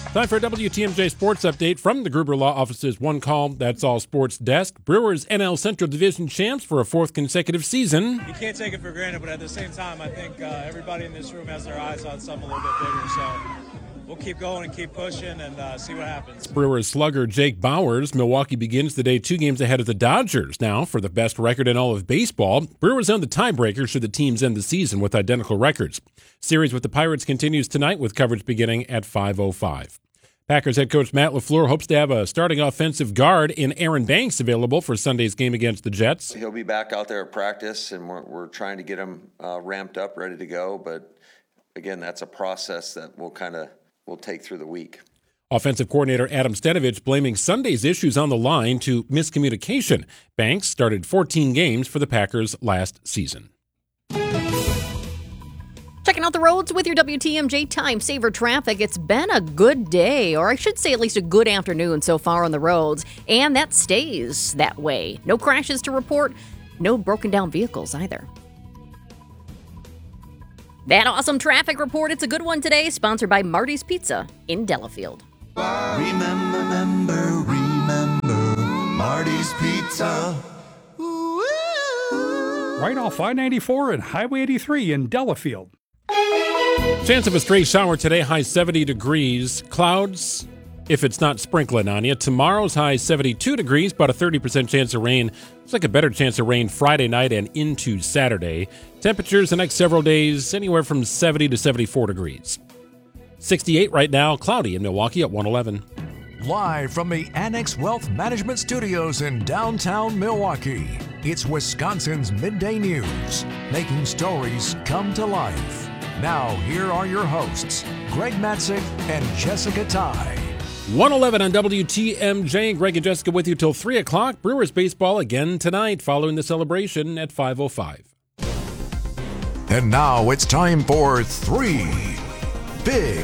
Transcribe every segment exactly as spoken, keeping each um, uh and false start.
Time for a W T M J Sports Update from the Gruber Law Office's One Call, That's All Sports desk. Brewers N L Central Division champs for a fourth consecutive season. You can't take it for granted, but at the same time, I think uh, everybody in this room has their eyes on something a little bit bigger. So we'll keep going and keep pushing and uh, see what happens. Brewers slugger Jake Bauers. Milwaukee begins the day two games ahead of the Dodgers now for the best record in all of baseball. Brewers own the tiebreaker should the teams end the season with identical records. Series with the Pirates continues tonight with coverage beginning at five oh five. Packers head coach Matt LaFleur hopes to have a starting offensive guard in Aaron Banks available for Sunday's game against the Jets. He'll be back out there at practice, and we're, we're trying to get him uh, ramped up, ready to go. But, again, that's a process that we'll kind of we'll take through the week. Offensive coordinator Adam Stenavich blaming Sunday's issues on the line to miscommunication. Banks started fourteen games for the Packers last season. Checking out the roads with your W T M J Time Saver traffic. It's been a good day, or I should say at least a good afternoon so far on the roads, and that stays that way. No crashes to report, no broken down vehicles either. That awesome traffic report, it's a good one today, sponsored by Marty's Pizza in Delafield. Remember, remember, remember Marty's Pizza. Right off five ninety-four and Highway eighty-three in Delafield. Chance of a stray shower today, high seventy degrees. Clouds, if it's not sprinkling on you. Tomorrow's high seventy-two degrees, about a thirty percent chance of rain. Looks like a better chance of rain Friday night and into Saturday. Temperatures the next several days, anywhere from seventy to seventy-four degrees. sixty-eight right now, cloudy in Milwaukee at one eleven. Live from the Annex Wealth Management Studios in downtown Milwaukee, it's Wisconsin's Midday News, making stories come to life. Now, here are your hosts, Greg Matzik and Jessica Ty. one eleven on W T M J. Greg and Jessica with you till three o'clock. Brewers baseball again tonight following the celebration at five oh five. And now it's time for Three Big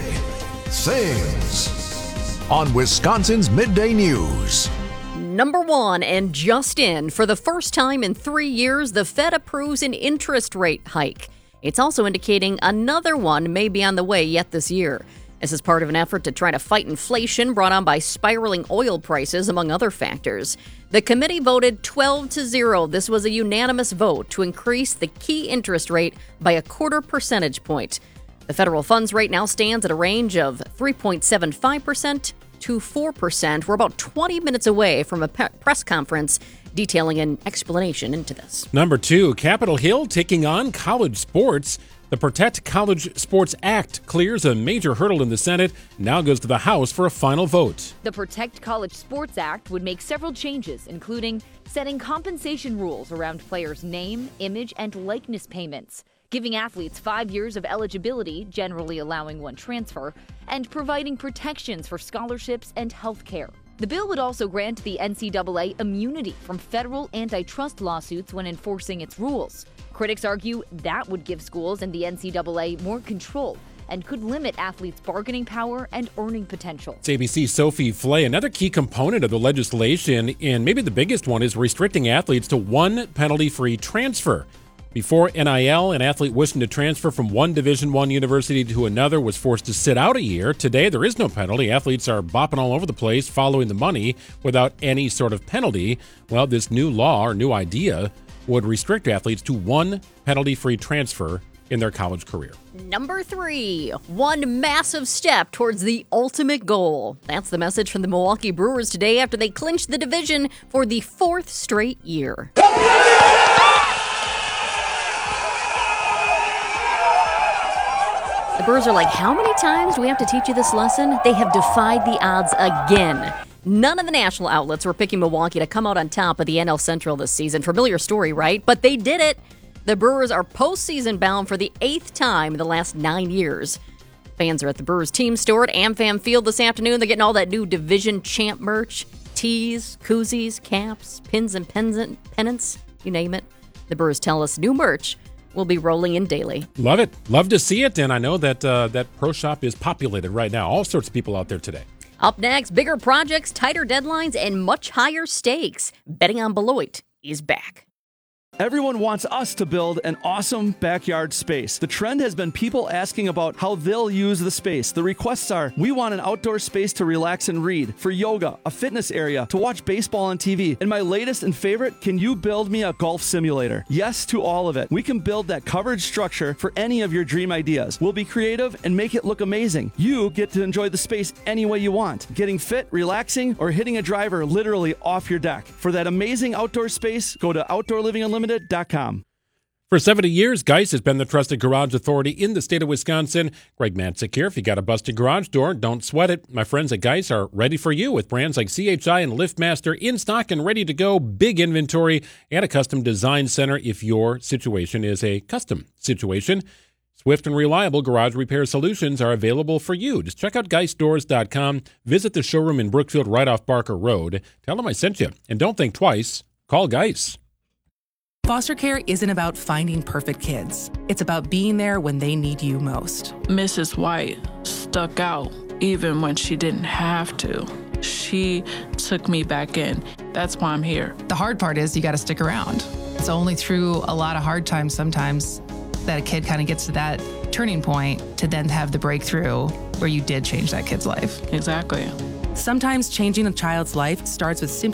Things on Wisconsin's Midday News. Number one, and just in, for the first time in three years, the Fed approves an interest rate hike. It's also indicating another one may be on the way yet this year. This is part of an effort to try to fight inflation brought on by spiraling oil prices, among other factors. The committee voted twelve to zero. This was a unanimous vote to increase the key interest rate by a quarter percentage point. The federal funds rate now stands at a range of three point seven five percent to four percent. We're about twenty minutes away from a pe- press conference detailing an explanation into this. Number two, Capitol Hill taking on college sports. The Protect College Sports Act clears a major hurdle in the Senate, now goes to the House for a final vote. The Protect College Sports Act would make several changes, including setting compensation rules around players' name, image, and likeness payments, giving athletes five years of eligibility, generally allowing one transfer, and providing protections for scholarships and health care. The bill would also grant the N C double A immunity from federal antitrust lawsuits when enforcing its rules. Critics argue that would give schools and the N C double A more control and could limit athletes' bargaining power and earning potential. It's A B C's Sophie Flay. Another key component of the legislation, and maybe the biggest one, is restricting athletes to one penalty-free transfer. Before N I L, an athlete wishing to transfer from one Division I university to another was forced to sit out a year. Today, there is no penalty. Athletes are bopping all over the place, following the money without any sort of penalty. Well, this new law or new idea would restrict athletes to one penalty-free transfer in their college career. Number three, one massive step towards the ultimate goal. That's the message from the Milwaukee Brewers today after they clinched the division for the fourth straight year. The Brewers are like, how many times do we have to teach you this lesson? They have defied the odds again. None of the national outlets were picking Milwaukee to come out on top of the N L Central this season. Familiar story, right? But they did it. The Brewers are postseason bound for the eighth time in the last nine years. Fans are at the Brewers team store at AmFam Field this afternoon. They're getting all that new division champ merch, tees, koozies, caps, pins and pens- pennants, you name it. The Brewers tell us new merch will be rolling in daily. Love it. Love to see it. And I know that uh, that pro shop is populated right now. All sorts of people out there today. Up next, bigger projects, tighter deadlines, and much higher stakes. Betting on Beloit is back. Everyone wants us to build an awesome backyard space. The trend has been people asking about how they'll use the space. The requests are, we want an outdoor space to relax and read, for yoga, a fitness area, to watch baseball on T V. And my latest and favorite, can you build me a golf simulator? Yes to all of it. We can build that coverage structure for any of your dream ideas. We'll be creative and make it look amazing. You get to enjoy the space any way you want, getting fit, relaxing, or hitting a driver literally off your deck. For that amazing outdoor space, go to outdoor living unlimited dot com. For seventy years, Geis has been the trusted garage authority in the state of Wisconsin. Greg Matzik here. If you got a busted garage door, don't sweat it. My friends at Geis are ready for you with brands like C H I and LiftMaster in stock and ready to go. Big inventory and a custom design center if your situation is a custom situation. Swift and reliable garage repair solutions are available for you. Just check out geis doors dot com. Visit the showroom in Brookfield right off Barker Road. Tell them I sent you. And don't think twice. Call Geis. Foster care isn't about finding perfect kids. It's about being there when they need you most. Missus White stuck out even when she didn't have to. She took me back in. That's why I'm here. The hard part is you got to stick around. It's only through a lot of hard times sometimes that a kid kind of gets to that turning point to then have the breakthrough where you did change that kid's life. Exactly. Sometimes changing a child's life starts with simply